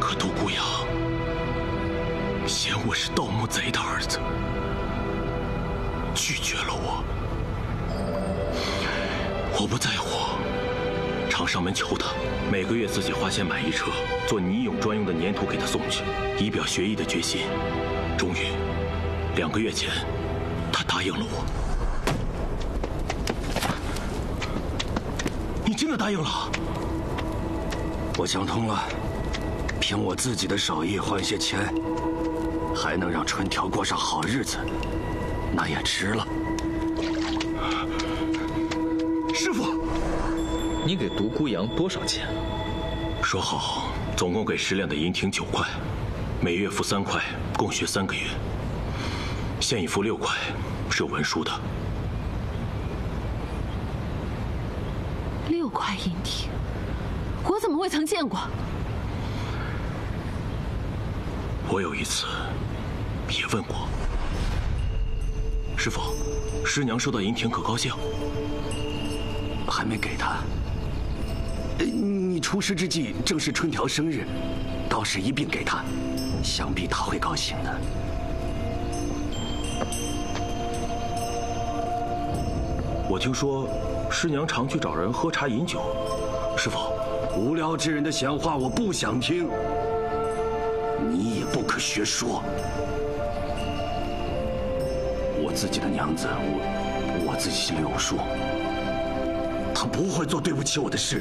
可独孤阳嫌我是盗墓贼的儿子，拒绝了我。我不在乎，常上门求他，每个月自己花钱买一车做泥俑专用的粘土给他送去，以表学艺的决心。终于，2个月前，他答应了我。你真的答应了？ 我想通了，凭我自己的手艺换些钱，还能让春条过上好日子，那也值了。 师傅， 你给独孤阳多少钱？ 说好总共给10两的银亭9块，每月付3块，共学3个月。现已付6块，是有文书的。 6块银亭，我怎么未曾见过？ 我有一次也问过师傅，师娘收到银亭可高兴？ 还没给他。你出师之际正是春条生日，到时一并给他，想必他会高兴的。 我听说师娘常去找人喝茶饮酒，师傅， 无聊之人的闲话我不想听，你也不可学说。我自己的娘子，我自己心里有数，她不会做对不起我的事。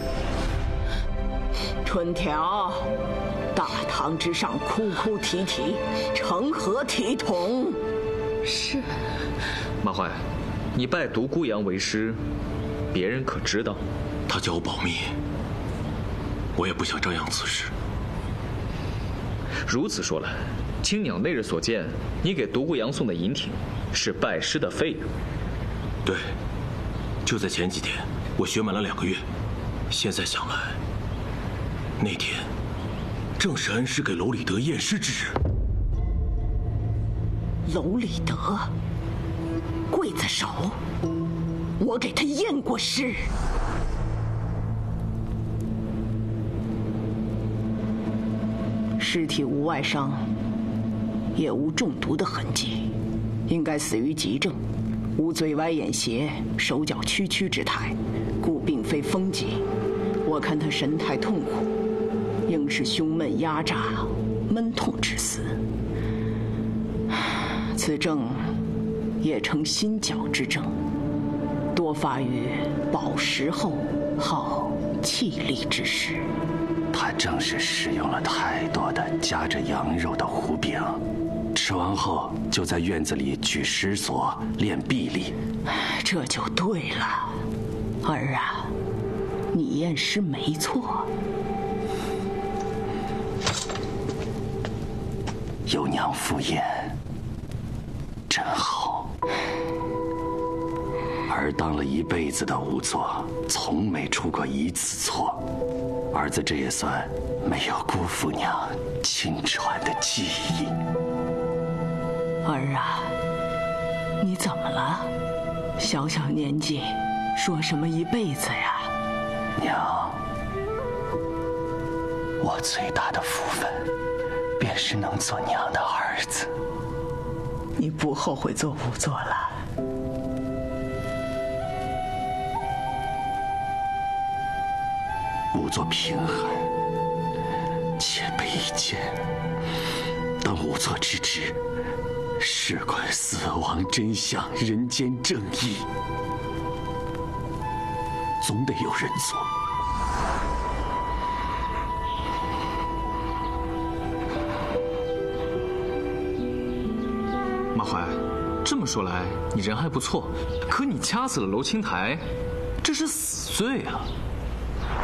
春条，大堂之上哭哭啼啼，成何体统？ 是。 马怀，你拜独孤阳为师，别人可知道？ 他叫我保密，我也不想张扬此事。 如此说来，青鸟那日所见，你给独孤阳送的银亭，是拜师的费用。 对，就在前几天，我学满了2个月。现在想来，那天正是恩师给楼里德验尸之日。 楼里德，刽子手，我给他验过尸。尸体无外伤，也无中毒的痕迹，应该死于急症，无嘴歪眼斜、手脚屈曲之态，故并非风疾。我看他神态痛苦，应是胸闷压榨、闷痛致死。此症也称心绞之症，多发于饱食后好气力之时。 他正是食用了太多的夹着羊肉的糊饼，吃完后就在院子里举石锁练臂力。 这就对了，儿啊，你验尸没错。 有娘赴宴，真好。儿当了一辈子的仵作，从没出过1次错。儿子这也算没有辜负娘亲传的技艺。 儿啊，你怎么了？小小年纪，说什么一辈子呀？ 娘，我最大的福分，便是能做娘的儿子。 你不后悔做仵作了？ 仵作贫寒，且卑贱。当仵作之职，事关死亡真相、人间正义，总得有人做。 马怀，这么说来，你人还不错，可你掐死了娄青台，这是死罪啊！